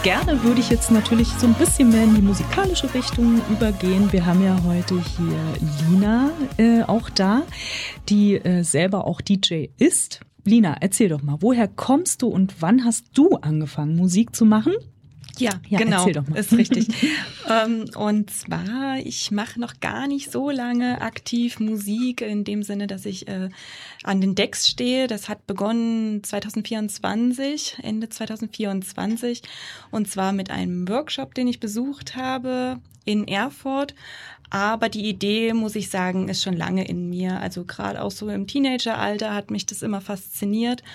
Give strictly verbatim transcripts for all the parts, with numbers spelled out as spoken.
Gerne würde ich jetzt natürlich so ein bisschen mehr in die musikalische Richtung übergehen. Wir haben ja heute hier Lina äh, auch da, die äh, selber auch D J ist. Lina, erzähl doch mal, woher kommst du und wann hast du angefangen, Musik zu machen? Ja, ja, genau, erzähl doch mal. Ist richtig. ähm, und zwar, ich mache noch gar nicht so lange aktiv Musik, in dem Sinne, dass ich äh, an den Decks stehe. Das hat begonnen zwanzig vierundzwanzig, Ende zwanzig vierundzwanzig, und zwar mit einem Workshop, den ich besucht habe in Erfurt. Aber die Idee, muss ich sagen, ist schon lange in mir. Also gerade auch so im Teenageralter hat mich das immer fasziniert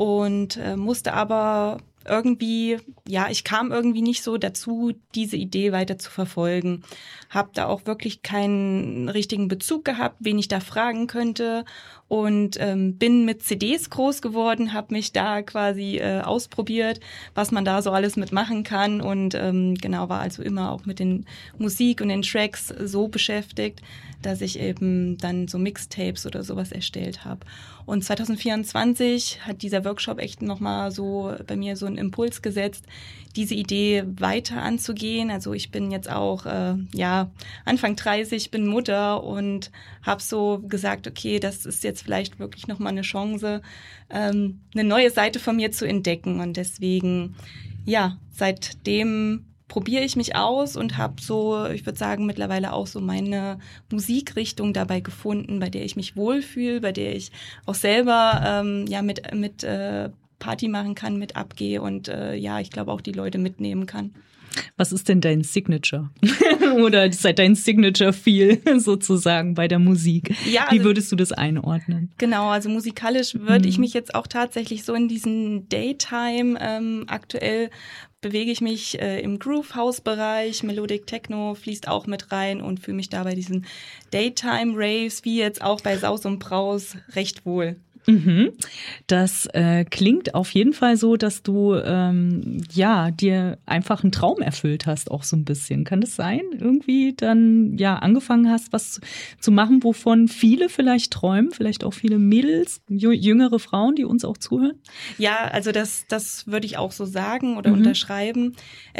und äh, musste aber irgendwie, ja, ich kam irgendwie nicht so dazu, diese Idee weiter zu verfolgen. Hab da auch wirklich keinen richtigen Bezug gehabt, wen ich da fragen könnte, und ähm, bin mit C Ds groß geworden, habe mich da quasi äh, ausprobiert, was man da so alles mitmachen kann, und ähm, genau, war also immer auch mit den Musik und den Tracks so beschäftigt, dass ich eben dann so Mixtapes oder sowas erstellt habe. Und zwanzig vierundzwanzig hat dieser Workshop echt nochmal so bei mir so einen Impuls gesetzt, diese Idee weiter anzugehen. Also ich bin jetzt auch äh, ja Anfang dreißig, bin Mutter und habe so gesagt, okay, das ist jetzt vielleicht wirklich nochmal eine Chance, ähm, eine neue Seite von mir zu entdecken. Und deswegen, ja, seitdem probiere ich mich aus und habe so, ich würde sagen, mittlerweile auch so meine Musikrichtung dabei gefunden, bei der ich mich wohlfühle, bei der ich auch selber ähm, ja mit mit äh, Party machen kann, mit abgehe und äh, ja, ich glaube auch die Leute mitnehmen kann. Was ist denn dein Signature? Oder dein Signature-Feel sozusagen bei der Musik? Ja, also, wie würdest du das einordnen? Genau, also musikalisch würde mhm. ich mich jetzt auch tatsächlich so in diesen Daytime ähm, aktuell bewege ich mich äh, im Groove-House-Bereich, Melodic Techno fließt auch mit rein und fühle mich da bei diesen Daytime-Raves, wie jetzt auch bei Saus und Braus, recht wohl. Mhm. Das äh, klingt auf jeden Fall so, dass du ähm, ja dir einfach einen Traum erfüllt hast, auch so ein bisschen. Kann das sein? Irgendwie dann ja angefangen hast, was zu machen, wovon viele vielleicht träumen, vielleicht auch viele Mädels, jüngere Frauen, die uns auch zuhören? Ja, also das das würde ich auch so sagen oder mhm. unterschreiben.